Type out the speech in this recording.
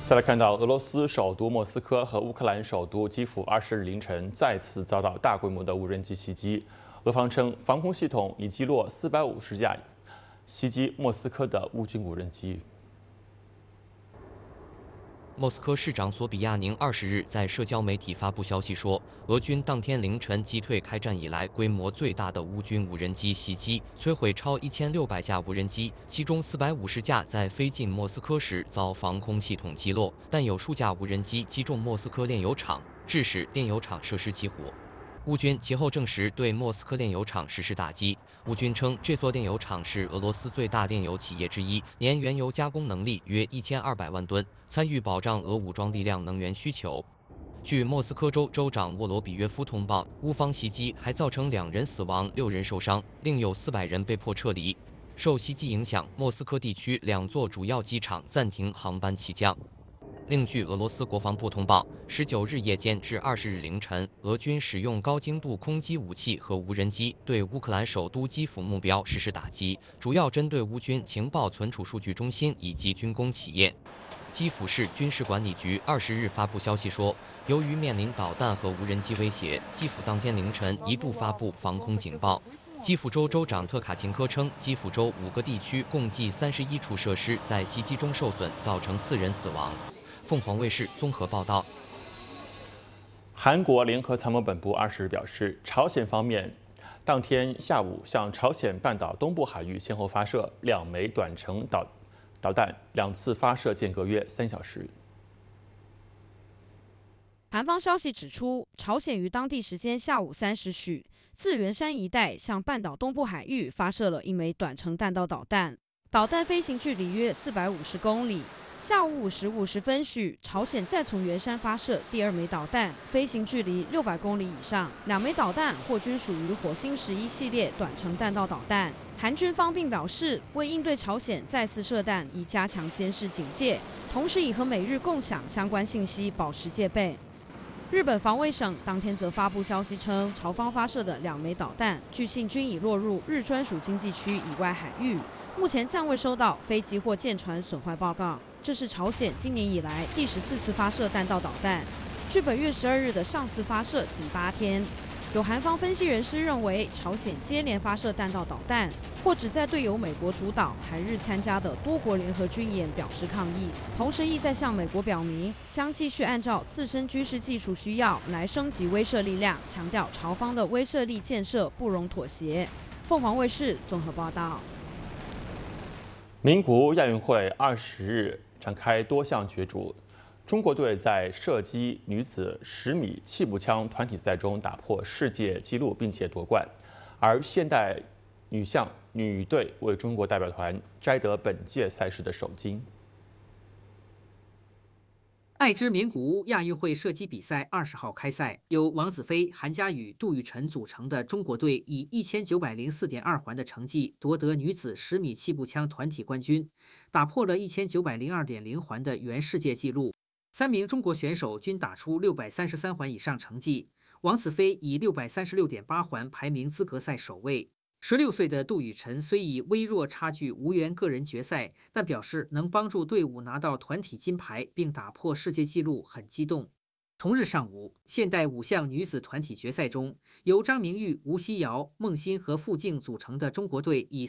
再来看到俄罗斯首都莫斯科和乌克兰首都基辅20日凌晨再次遭到大规模的无人机袭击，俄方称防空系统已击落450架袭击莫斯科的乌军无人机。 莫斯科市长索比亚宁20日在社交媒体发布消息说，俄军当天凌晨击退开战以来规模最大的乌军无人机袭击，摧毁超1600架无人机，其中450架在飞进莫斯科时遭防空系统击落，但有数架无人机击中莫斯科炼油厂，致使炼油厂设施起火。乌军其后证实对莫斯科炼油厂实施打击。乌军称，这座炼油厂是俄罗斯最大炼油企业之一，年原油加工能力约1200万吨，参与保障俄武装力量能源需求。据莫斯科州州长沃罗比约夫通报，乌方袭击还造成2人死亡、6人受伤，另有400人被迫撤离。受袭击影响，莫斯科地区2座主要机场暂停航班起降。另据俄罗斯国防部通报，19日夜间至20日凌晨，俄军使用高精度空击武器和无人机对乌克兰首都基辅目标实施打击，主要针对乌军情报存储数据中心以及军工企业。基辅市军事管理局20日发布消息说，由于面临导弹和无人机威胁，基辅当天凌晨一度发布防空警报。基辅州州长特卡琴科称，基辅州5个地区共计31处设施在袭击中受损，造成4人死亡。凤凰卫视综合报道。 韩国联合参谋本部20日表示，朝鲜方面当天下午向朝鲜半岛东部海域先后发射2枚短程导弹，2次发射间隔约3小时。 韩方消息指出，朝鲜于当地时间下午3时许，自元山一带向半岛东部海域发射了1枚短程弹道导弹，导弹飞行距离约450公里。下午5时50分许，朝鲜再从元山发射第2枚导弹，飞行距离600公里以上。2枚导弹或均属于火星11系列短程弹道导弹。韩军方并表示，为应对朝鲜再次射弹，以加强监视警戒，同时已和美日共享相关信息，保持戒备。日本防卫省当天则发布消息称，朝方发射的2枚导弹，据信均已落入日专属经济区以外海域，目前暂未收到飞机或舰船损坏报告。这是朝鲜今年以来第14次发射弹道导弹，距本月12日的上次发射仅8天。有韩方分析人士认为，朝鲜接连发射弹道导弹，或只在对由美国主导、韩日参加的多国联合军演表示抗议，同时意在向美国表明将继续按照自身军事技术需要来升级威慑力量，强调朝方的威慑力建设不容妥协。凤凰卫视综合报道。 名古屋亚运会20日展开多项角逐，中国队在射击女子10米气步枪团体赛中打破世界纪录，并且夺冠，而现代女队为中国代表团摘得本届赛事的首金。 爱知名古屋亚运会射击比赛20号开赛，由王子飞、韩佳宇、杜雨辰组成的中国队以1904.2环的成绩夺得女子10米气步枪团体冠军，打破了1902.0环的原世界纪录。3名中国选手均打出633环以上成绩，王子飞以636.8环排名资格赛首位。16岁的杜雨辰虽以微弱差距无缘个人决赛，但表示能帮助队伍拿到团体金牌并打破世界纪录，很激动。同日上午，现代5项女子团体决赛中，由张明玉、吴希瑶、孟欣和傅静组成的中国队以